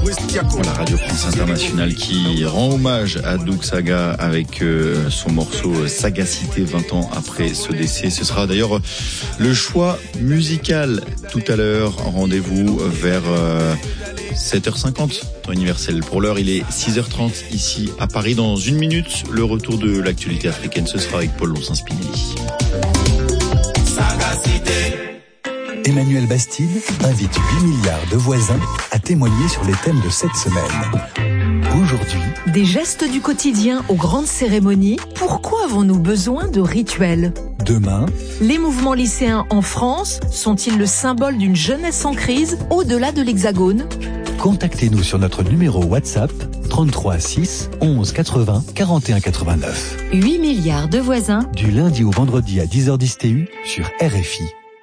La Radio France Internationale qui rend hommage à Doug Saga avec son morceau Sagacité 20 ans après ce décès. Ce sera d'ailleurs le choix musical tout à l'heure. Rendez-vous vers 7h50, temps universel. Pour l'heure, il est 6h30 ici à Paris. Dans une minute, le retour de l'actualité africaine. Ce sera avec Paul Lonsin-Spinelli. Emmanuel Bastide invite 8 milliards de voisins à témoigner sur les thèmes de cette semaine. Aujourd'hui, des gestes du quotidien aux grandes cérémonies, pourquoi avons-nous besoin de rituels ? Demain, les mouvements lycéens en France sont-ils le symbole d'une jeunesse en crise au-delà de l'Hexagone ? contactez-nous sur notre numéro WhatsApp 33 6 11 80 41 89. 8 milliards de voisins. Du lundi au vendredi à 10h10 TU sur RFI.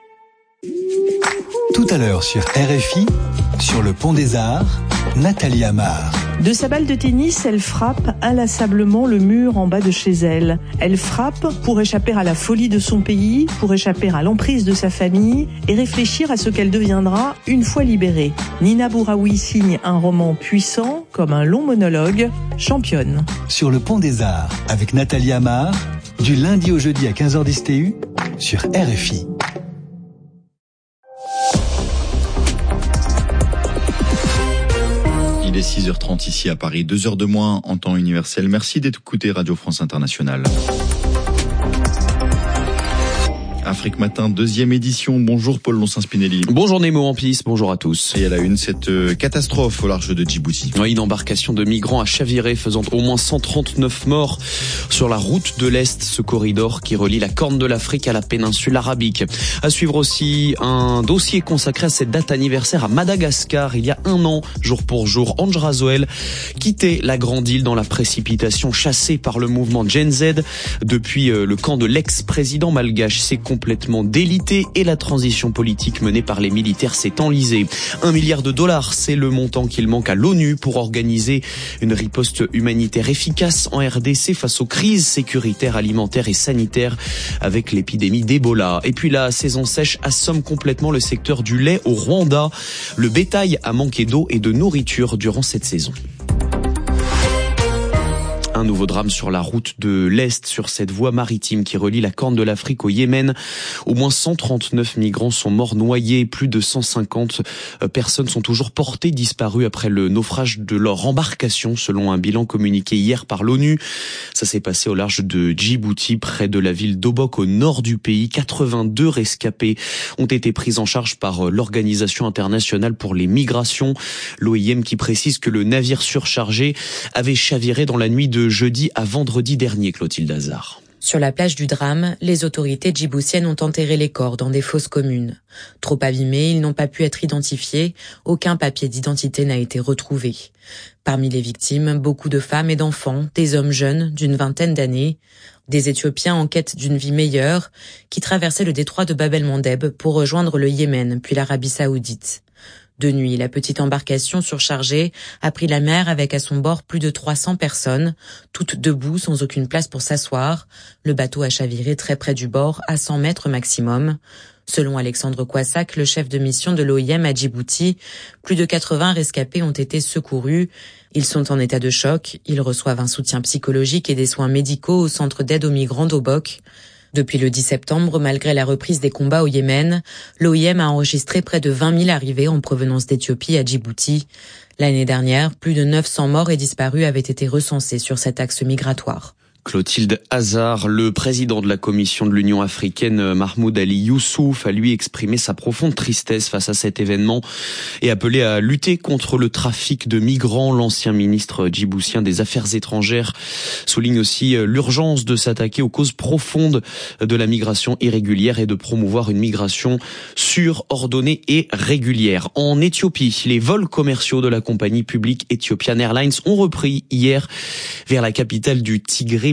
Tout à l'heure sur RFI, sur le Pont des Arts, Nathalie Amar. De sa balle de tennis, elle frappe inlassablement le mur en bas de chez elle. Elle frappe pour échapper à la folie de son pays, pour échapper à l'emprise de sa famille et réfléchir à ce qu'elle deviendra une fois libérée. Nina Bouraoui signe un roman puissant comme un long monologue, Championne. Sur le Pont des Arts, avec Nathalie Amar, du lundi au jeudi à 15h10 TU, sur RFI. Il est 6h30 ici à Paris, 2h de moins en temps universel. Merci d'écouter Radio France Internationale. Afrique Matin, deuxième édition. Bonjour Paul Lonsin-Spinelli. Bonjour Nemo Ampis, bonjour à tous. Et à la une, cette catastrophe au large de Djibouti. Oui, une embarcation de migrants a chaviré, faisant au moins 139 morts sur la route de l'Est, ce corridor qui relie la Corne de l'Afrique à la péninsule arabique. À suivre aussi un dossier consacré à cette date anniversaire à Madagascar. Il y a un an, jour pour jour, Ange Razoel quittait la grande île dans la précipitation, chassé par le mouvement Gen Z. Depuis le camp de l'ex-président malgache, c'est complètement délité et la transition politique menée par les militaires s'est enlisée. 1 milliard de dollars, c'est le montant qu'il manque à l'ONU pour organiser une riposte humanitaire efficace en RDC face aux crises sécuritaires, alimentaires et sanitaires avec l'épidémie d'Ebola. Et puis la saison sèche assomme complètement le secteur du lait au Rwanda. Le bétail a manqué d'eau et de nourriture durant cette saison. Un nouveau drame sur la route de l'Est, sur cette voie maritime qui relie la Corne de l'Afrique au Yémen. Au moins 139 migrants sont morts noyés. Plus de 150 personnes sont toujours portées disparues après le naufrage de leur embarcation, selon un bilan communiqué hier par l'ONU. Ça s'est passé au large de Djibouti, près de la ville d'Obok, au nord du pays. 82 rescapés ont été pris en charge par l'Organisation internationale pour les migrations, l'OIM, qui précise que le navire surchargé avait chaviré dans la nuit de jeudi à vendredi dernier, Clotilde Hazard. Sur la plage du drame, les autorités djiboutiennes ont enterré les corps dans des fosses communes. Trop abîmés, ils n'ont pas pu être identifiés. Aucun papier d'identité n'a été retrouvé. Parmi les victimes, beaucoup de femmes et d'enfants, des hommes jeunes d'une vingtaine d'années, des Éthiopiens en quête d'une vie meilleure qui traversaient le détroit de Bab el-Mandeb pour rejoindre le Yémen puis l'Arabie saoudite. De nuit, la petite embarcation surchargée a pris la mer avec à son bord plus de 300 personnes, toutes debout sans aucune place pour s'asseoir. Le bateau a chaviré très près du bord, à 100 mètres maximum. Selon Alexandre Kouassak, le chef de mission de l'OIM à Djibouti, plus de 80 rescapés ont été secourus. Ils sont en état de choc. Ils reçoivent un soutien psychologique et des soins médicaux au centre d'aide aux migrants d'Obok. Depuis le 10 septembre, malgré la reprise des combats au Yémen, l'OIM a enregistré près de 20 000 arrivées en provenance d'Éthiopie à Djibouti. L'année dernière, plus de 900 morts et disparus avaient été recensés sur cet axe migratoire. Clotilde Hazard, le président de la Commission de l'Union africaine, Mahmoud Ali Youssouf, a lui exprimé sa profonde tristesse face à cet événement et appelé à lutter contre le trafic de migrants. L'ancien ministre djiboutien des Affaires étrangères souligne aussi l'urgence de s'attaquer aux causes profondes de la migration irrégulière et de promouvoir une migration sûre, ordonnée et régulière. En Éthiopie, les vols commerciaux de la compagnie publique Ethiopian Airlines ont repris hier vers la capitale du Tigré,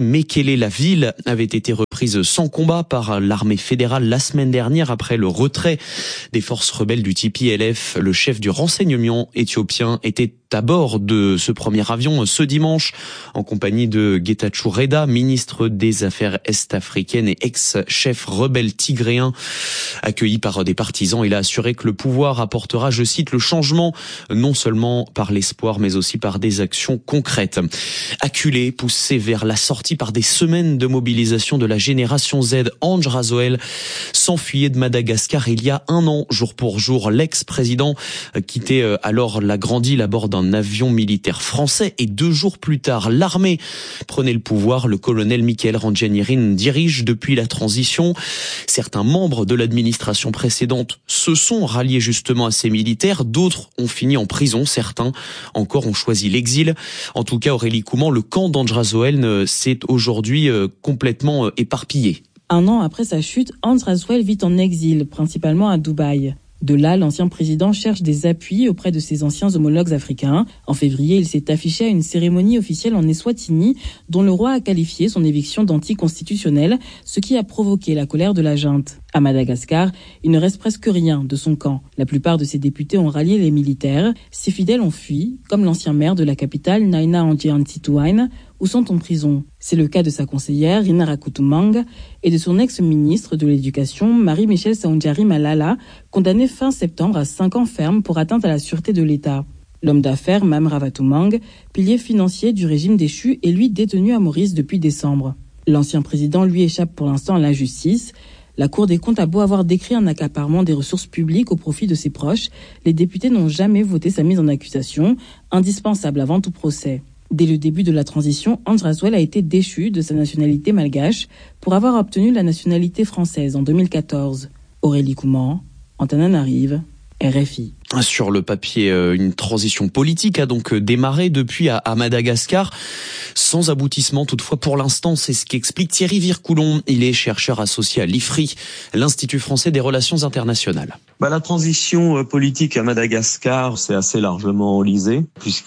Mekele. La ville avait été reprise sans combat par l'armée fédérale la semaine dernière après le retrait des forces rebelles du TPLF. Le chef du renseignement éthiopien était à bord de ce premier avion ce dimanche en compagnie de Getachew Reda, ministre des Affaires est-africaines et ex-chef rebelle tigréen. Accueilli par des partisans, il a assuré que le pouvoir apportera, je cite, le changement non seulement par l'espoir mais aussi par des actions concrètes. Acculé, poussé vers la sortie par des semaines de mobilisation de la génération Z, Ange Razoel s'enfuyait de Madagascar il y a un an, jour pour jour. L'ex-président quittait alors la grande île à bord d'un avion militaire français et 2 jours plus tard, l'armée prenait le pouvoir. Le colonel Michael Randrianirina dirige depuis la transition. Certains membres de l'administration précédente se sont ralliés justement à ces militaires. D'autres ont fini en prison. Certains encore ont choisi l'exil. En tout cas, Aurélie Couman, le camp d'Ange Razoel s'est aujourd'hui complètement éparpillé. Un an après sa chute, Ange Razoel vit en exil, principalement à Dubaï. De là, l'ancien président cherche des appuis auprès de ses anciens homologues africains. En février, il s'est affiché à une cérémonie officielle en Eswatini, dont le roi a qualifié son éviction d'anticonstitutionnelle, ce qui a provoqué la colère de la junte. À Madagascar, il ne reste presque rien de son camp. La plupart de ses députés ont rallié les militaires. Ses fidèles ont fui, comme l'ancien maire de la capitale, Naina Andiantituaine, ou sont en prison. C'est le cas de sa conseillère, Rina Rakutumang, et de son ex-ministre de l'Éducation, Marie-Michel Saoundiari Malala, condamné fin septembre à 5 ans ferme pour atteinte à la sûreté de l'État. L'homme d'affaires, Mam Ravatumang, pilier financier du régime déchu, est lui détenu à Maurice depuis décembre. L'ancien président lui échappe pour l'instant à la justice. La Cour des comptes a beau avoir décrit un accaparement des ressources publiques au profit de ses proches, les députés n'ont jamais voté sa mise en accusation, indispensable avant tout procès. Dès le début de la transition, Ange Razoel a été déchu de sa nationalité malgache pour avoir obtenu la nationalité française en 2014. Aurélie Couman, Antananarive, RFI. Sur le papier, une transition politique a donc démarré depuis à Madagascar, sans aboutissement toutefois pour l'instant. C'est ce qu'explique Thierry Vircoulon. Il est chercheur associé à l'IFRI, l'Institut français des relations internationales. La transition politique à Madagascar, c'est assez largement enlisé, puisque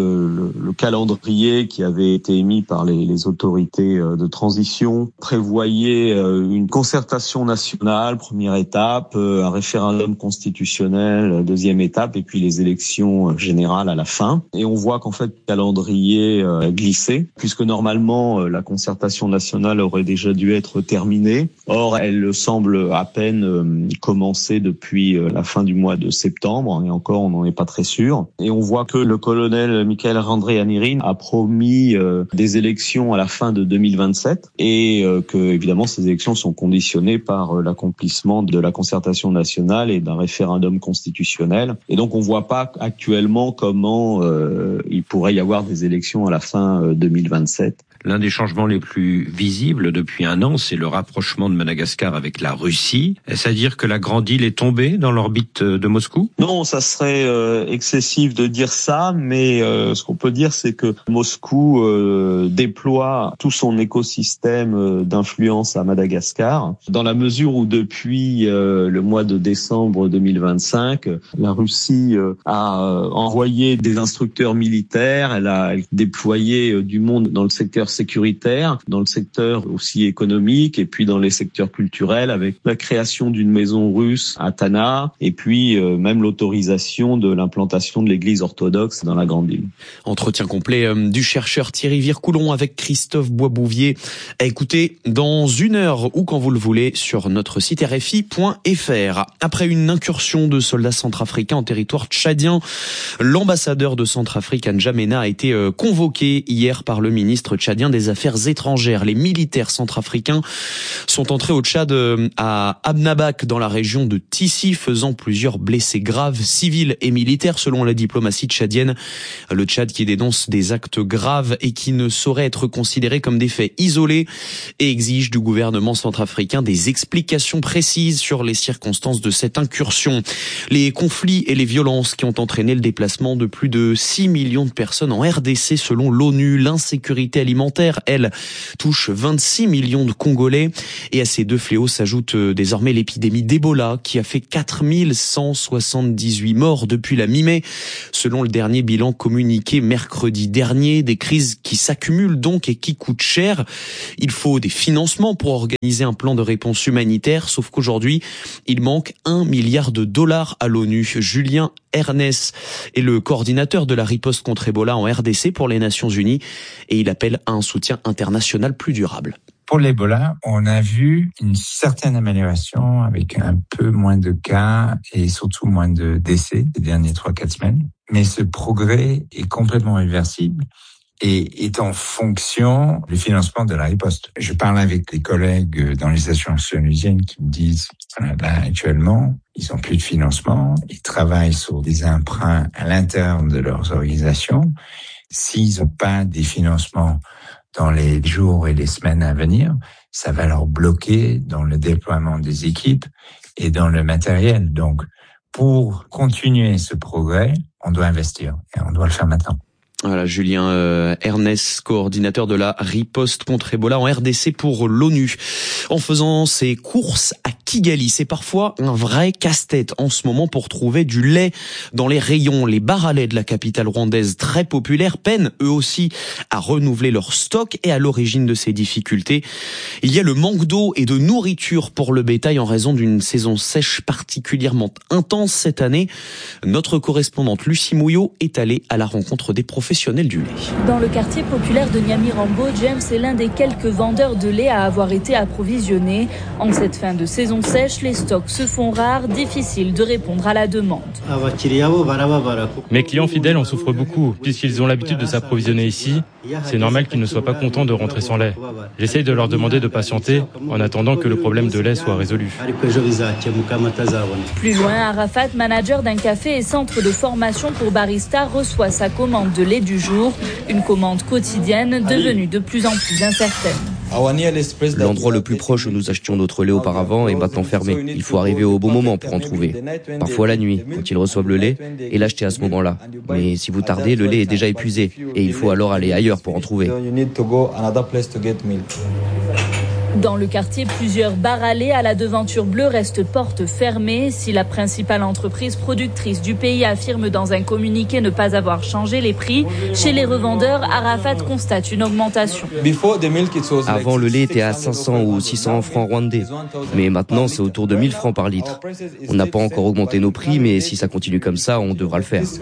le calendrier qui avait été émis par les autorités de transition prévoyait une concertation nationale, première étape, un référendum constitutionnel, deuxième étape, et puis les élections générales à la fin. Et on voit qu'en fait, le calendrier a glissé, puisque normalement, la concertation nationale aurait déjà dû être terminée. Or, elle semble à peine commencer depuis la fin du mois de septembre, et encore, on n'en est pas très sûr. Et on voit que le colonel Michael Randrianirina a promis des élections à la fin de 2027, et que, évidemment, ces élections sont conditionnées par l'accomplissement de la concertation nationale et d'un référendum constitutionnel. Et donc, on voit pas actuellement comment il pourrait y avoir des élections à la fin 2027. L'un des changements les plus visibles depuis un an, c'est le rapprochement de Madagascar avec la Russie. Est-ce à dire que la grande île est tombée dans l'orbite de Moscou ? Non, ça serait excessif de dire ça, mais ce qu'on peut dire, c'est que Moscou déploie tout son écosystème d'influence à Madagascar, dans la mesure où depuis le mois de décembre 2025, la Russie a envoyé des instructeurs militaires, elle a déployé du monde dans le secteur sécuritaire, dans le secteur aussi économique et puis dans les secteurs culturels avec la création d'une maison russe à Tana et puis même l'autorisation de l'implantation de l'église orthodoxe dans la grande île. Entretien complet du chercheur Thierry Vircoulon avec Christophe Boisbouvier. À écouter dans 1 heure ou quand vous le voulez sur notre site rfi.fr. Après une incursion de soldats centrafricains en territoire tchadien, l'ambassadeur de Centrafrique à N'Djamena a été convoqué hier par le ministre tchadien des Affaires étrangères. Les militaires centrafricains sont entrés au Tchad à Abnabak dans la région de Tissi, faisant plusieurs blessés graves, civils et militaires selon la diplomatie tchadienne. Le Tchad qui dénonce des actes graves et qui ne sauraient être considérés comme des faits isolés et exige du gouvernement centrafricain des explications précises sur les circonstances de cette incursion. Les conflits et les violences qui ont entraîné le déplacement de plus de 6 millions de personnes en RDC selon l'ONU, l'insécurité alimentaire alimentaire, elle, touche 26 millions de Congolais. Et à ces deux fléaux s'ajoute désormais l'épidémie d'Ebola qui a fait 4178 morts depuis la mi-mai. Selon le dernier bilan communiqué mercredi dernier, des crises qui s'accumulent donc et qui coûtent cher. Il faut des financements pour organiser un plan de réponse humanitaire, sauf qu'aujourd'hui, il manque $1 milliard à l'ONU. Julien Ernest est le coordinateur de la riposte contre Ebola en RDC pour les Nations Unies et il appelle à un soutien international plus durable. Pour l'Ebola, on a vu une certaine amélioration avec un peu moins de cas et surtout moins de décès les dernières 3-4 semaines. Mais ce progrès est complètement irréversible et est en fonction du financement de la riposte. Je parle avec des collègues dans les associations onusiennes qui me disent, là, actuellement, ils n'ont plus de financement, ils travaillent sur des emprunts à l'intérieur de leurs organisations. S'ils n'ont pas des financements dans les jours et les semaines à venir, ça va leur bloquer dans le déploiement des équipes et dans le matériel. Donc, pour continuer ce progrès, on doit investir et on doit le faire maintenant. Voilà, Julien Ernest, coordinateur de la riposte contre Ebola en RDC pour l'ONU. En faisant ses courses à Kigali, c'est parfois un vrai casse-tête en ce moment pour trouver du lait dans les rayons. Les bars à lait de la capitale rwandaise, très populaires, peinent eux aussi à renouveler leur stock et à l'origine de ces difficultés, il y a le manque d'eau et de nourriture pour le bétail en raison d'une saison sèche particulièrement intense cette année. Notre correspondante Lucie Mouillot est allée à la rencontre des professionnels du lait. Dans le quartier populaire de Nyamirambo, James est l'un des quelques vendeurs de lait à avoir été approvisionné. En cette fin de saison sèche, les stocks se font rares, difficile de répondre à la demande. Mes clients fidèles en souffrent beaucoup, puisqu'ils ont l'habitude de s'approvisionner ici. C'est normal qu'ils ne soient pas contents de rentrer sans lait. J'essaye de leur demander de patienter en attendant que le problème de lait soit résolu. Plus loin, Arafat, manager d'un café et centre de formation pour barista, reçoit sa commande de lait du jour. Une commande quotidienne devenue de plus en plus incertaine. L'endroit le plus proche où nous achetions notre lait auparavant est maintenant fermé. Il faut arriver au bon moment pour en trouver. Parfois la nuit, quand ils reçoivent le lait, et l'acheter à ce moment-là. Mais si vous tardez, le lait est déjà épuisé. Et il faut alors aller ailleurs pour en trouver. Dans le quartier, plusieurs bars à lait à la devanture bleue restent portes fermées. Si la principale entreprise productrice du pays affirme dans un communiqué ne pas avoir changé les prix, chez les revendeurs, Arafat constate une augmentation. Avant, le lait était à 500 ou 600 francs rwandais. Mais maintenant, c'est autour de 1000 francs par litre. On n'a pas encore augmenté nos prix, mais si ça continue comme ça, on devra le faire.